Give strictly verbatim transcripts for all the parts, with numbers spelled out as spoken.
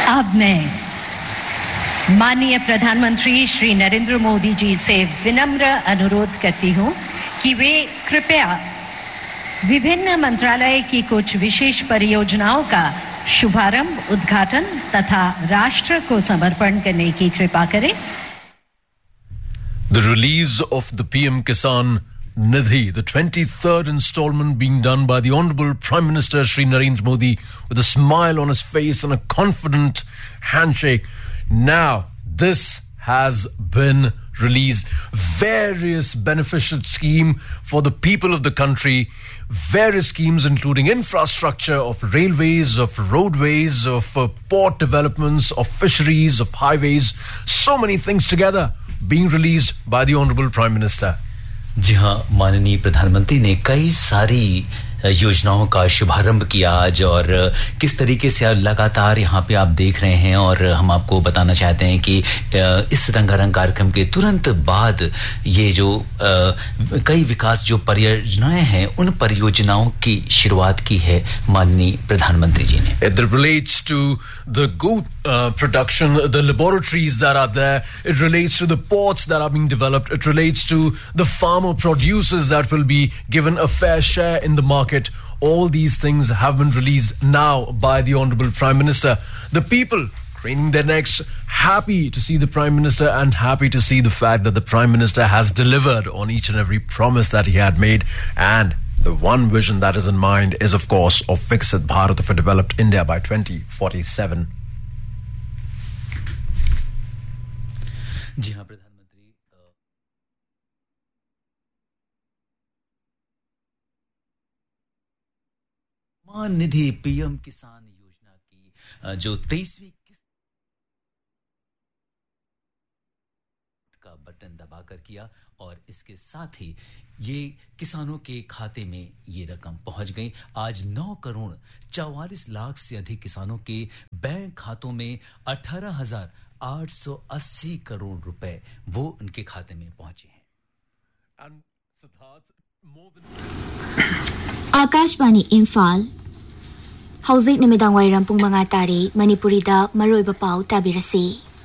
अब मैं माननीय प्रधानमंत्री श्री नरेंद्र मोदी जी से विनम्र अनुरोध करती हूं कि वे कृपया विभिन्न मंत्रालय की कुछ विशेष परियोजनाओं का शुभारंभ, उद्घाटन तथा राष्ट्र को समर्पण करने की कृपा करें. The release of the P M Kisan Nidhi, the twenty-third installment being done by the Honorable Prime Minister Shri Narendra Modi with a smile on his face and a confident handshake. Now, this has been released. Various beneficial scheme for the people of the country. Various schemes including infrastructure of railways, of roadways, of uh, port developments, of fisheries, of highways. So many things together being released by the Honorable Prime Minister. जी हाँ, माननीय प्रधानमंत्री ने कई सारी योजनाओं का शुभारंभ किया आज और किस तरीके से लगातार यहाँ पे आप देख रहे हैं और हम आपको बताना चाहते हैं कि इस रंगारंग कार्यक्रम के तुरंत बाद ये जो कई विकास जो परियोजनाएं हैं उन परियोजनाओं की शुरुआत की है माननीय प्रधानमंत्री जी ने. It relates to the goat uh, production, the laboratories that are there. It relates to the ports that are being developed. It relates to the farmer producers that will be given a fair share in the market. All these things have been released now by the Honorable Prime Minister. The people craning their necks, happy to see the Prime Minister and happy to see the fact that the Prime Minister has delivered on each and every promise that he had made. And the one vision that is in mind is, of course, of Viksit Bharat, of a developed India by twenty forty-seven. जी हाँ, मान निधि PM किसान योजना की जो तेईसवीं किस्त का button दबाकर किया और इसके साथ ही ये किसानों के खाते में ये रकम पहुंच गई. आज नौ करोड़ चौवालीस लाख से अधिक किसानों के बैंक खातों में अठारह हजार आठ सौ अस्सी करोड़ रुपए वो उनके खाते में पहुंचे हैं. आकाशवाणी इम्फाल हौजिक निमिदांग वाइराम पुंग मंगा तारी मणिपुरीदा मरोइबा पाउ ताबिरसी.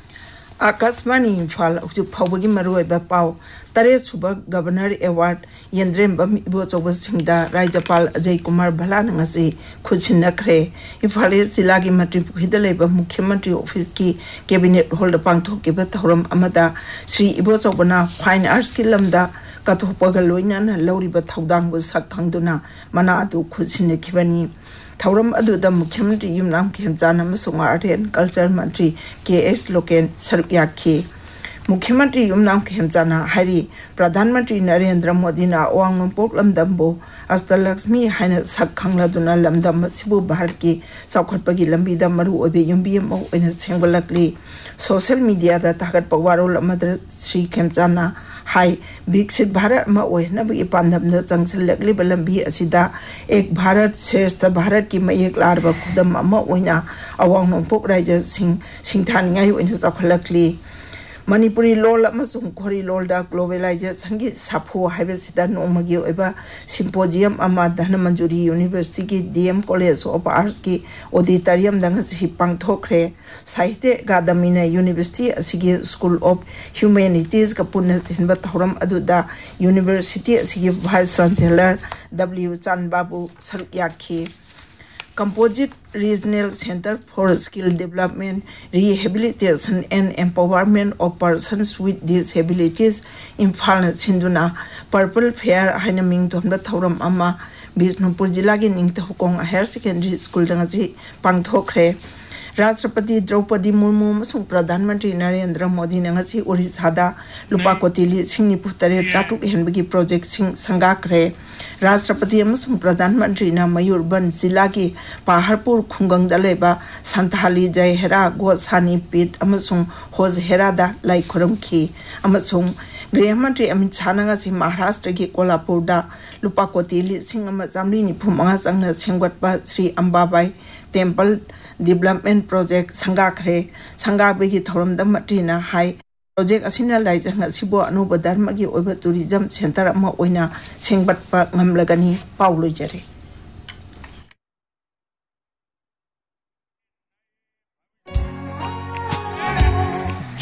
आकाशवाणी इम्फाल उजुक फाउबगी मरोइबा पाउ तरे सुबा गवर्नर अवार्ड यंद्रेमबम इबोचोब सिंगदा राज्यपाल अजय कुमार भलान ngasi खुसिनखरे. इम्फाल जिला की मंत्रीपुखिदा लेबा मुख्यमंत्री ऑफिस की cabinet hold पांगथोकेबा थौरम अमदा Shri इबोचोबना fine arts की लमदा कथोपगा लोइनाना लौरिबा थौदांगबो सकखंगदुना मना अदु खुसिनखिबनी. थौरम अदुदा मुख्यमंत्री युमनाम खेमचान अमसुंग आर्ट एंड कल्चर मंत्री के एस लोकेन सरुक याखी. मुख्यमंत्री युमनाम खेमचाना हरी प्रधानमंत्री नरेंद्र मोदी ना वांगपोक लमदम्बो अष्टलक्ष्मी हाइन सकखंगलादुना लमदम सिबु भारत की सौखटपगी लंबीदा मरु ओबे युम्बी मौ ओइना सेंगलकली. सोशल मीडिया दा तागत पवारोल अमदर श्री खेमचाना हाई विकसित भारत में ओहनबगी पांदमदा चंगसलकली लंबी असिदा एक भारत श्रेष्ठ भारत की मयेक लारबा खुदम अमा ओइना अवांग नोंपोक राज्य सिंह सिंथानिंगाई ओइना चौखलकली. मणिपुरी लोल अमसुंग खोरी लोलदा ग्लोबलाइजेशन की साफो हाइबसिदा नोमगी ओइबा सिम्पोजियम अमा धनमंजुरी यूनिवर्सिटी की डीएम कॉलेज ऑफ आर्ट्स की ऑडिटोरियम दंगसी पांगथोखरे. साहित्य अकादमी ने यूनिवर्सिटी असिगी स्कूल ऑफ ह्यूमैनिटीज का पुनः सिनबा थौरम अदुदा यूनिवर्सिटी असिगी वाइस चांसलर डब्ल्यू चानबाबू सरुक याखी. Composite Regional Center for Skill Development, Rehabilitation and Empowerment of Persons with Disabilities Imphal Sinduna Purple Fair Hainaming Tonba Thauram Ama Bisnupur Jila ki Ningthokong Higher Secondary School dangasi pangthokre. राष्ट्रपति द्रौपदी मुर्मू अमसुंग प्रधानमंत्री नरेंद्र मोदी ने ngasi ओडिशादा लुपा कोटी लिसिंग निफु तरेट चाटुक हेनबगी project सिंग संगाखरे. राष्ट्रपति अमसुंग प्रधानमंत्री ना मयूरभंज जिला की पहाड़पुर खुंगंगदा लेबा संथाली जयहेरा गोसानी पीठ अमसुंग होजहेरादा लाई खुरमखी. अमसुंग गृहमंत्री अमित शाह ने ngasi महाराष्ट्र की कोल्हापुरदा लुपा कोटी लिसिंग अमा जामली निफु मंगा संगना सेंगवटबा Shri Ambabai temple development project संगाखरे. संगाबगी थौरम दमट्रीना high project असिना लाइजंग असिबो अनोब धर्मगी ओइबा टूरिज्म सेंटर अमा ओइना सेंगबटपा ngamlagani पाउ लोइजरे.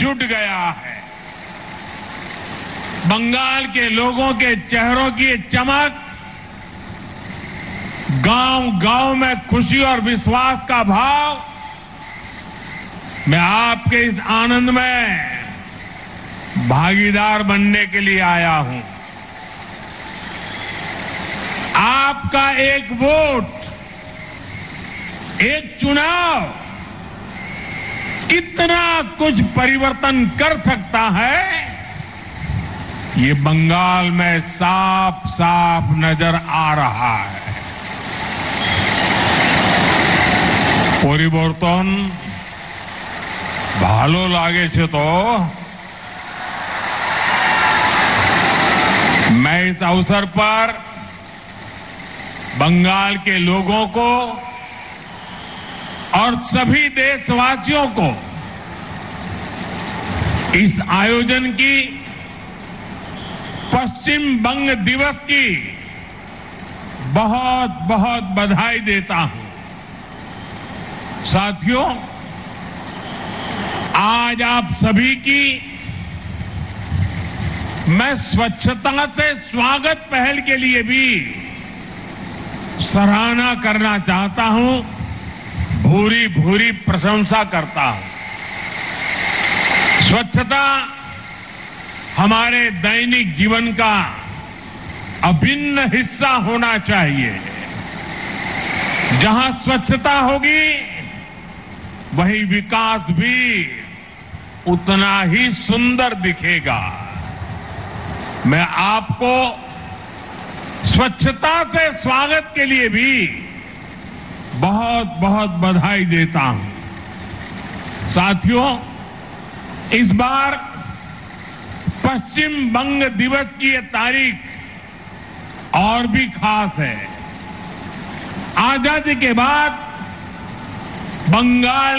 जुट गया है। बंगाल के लोगों के चेहरों की ये चमक, गांव-गांव में खुशी और विश्वास का भाव, मैं आपके इस आनंद में भागीदार बनने के लिए आया हूं। आपका एक वोट, एक चुनाव कितना कुछ परिवर्तन कर सकता है, ये बंगाल में साफ साफ नजर आ रहा है। পরিবর্তন ভালো লাগেছে तो मैं इस अवसर पर बंगाल के लोगों को और सभी देशवासियों को इस आयोजन की, पश्चिम बंग दिवस की बहुत बहुत बधाई देता हूं। साथियों, आज आप सभी की मैं स्वच्छता से स्वागत पहल के लिए भी सराहना करना चाहता हूं, भूरी भूरी प्रशंसा करता हूं। स्वच्छता हमारे दैनिक जीवन का अभिन्न हिस्सा होना चाहिए। जहां स्वच्छता होगी, वही विकास भी उतना ही सुंदर दिखेगा। मैं आपको स्वच्छता से स्वागत के लिए भी बहुत बहुत बधाई देता हूं। साथियों, इस बार पश्चिम बंग दिवस की ये तारीख और भी खास है। आजादी के बाद बंगाल